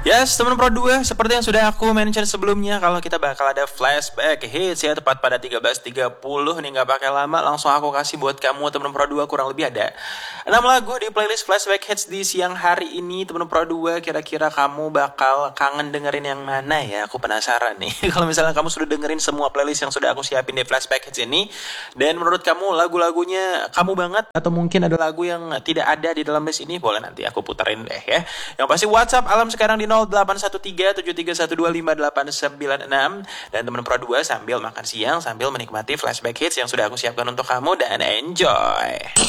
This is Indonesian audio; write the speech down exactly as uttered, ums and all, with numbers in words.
Yes, teman Pro dua, seperti yang sudah aku mention sebelumnya, kalau kita bakal ada flashback hits ya, tepat pada tiga belas tiga puluh nih, nggak pakai lama, langsung aku kasih buat kamu teman Pro dua. Kurang lebih ada enam lagu di playlist flashback hits di siang hari ini, teman Pro dua. Kira-kira kamu bakal kangen dengerin yang mana ya? Aku penasaran nih. Kalau misalnya kamu sudah dengerin semua playlist yang sudah aku siapin di flashback hits ini, dan menurut kamu lagu-lagunya kamu banget, atau mungkin ada lagu yang tidak ada di dalam list ini, boleh nanti aku puterin deh ya. Yang pasti WhatsApp Alam sekarang di nol delapan satu tiga tujuh tiga satu dua lima delapan sembilan enam. Dan teman Pro dua sambil makan siang, sambil menikmati flashback hits yang sudah aku siapkan untuk kamu, dan enjoy.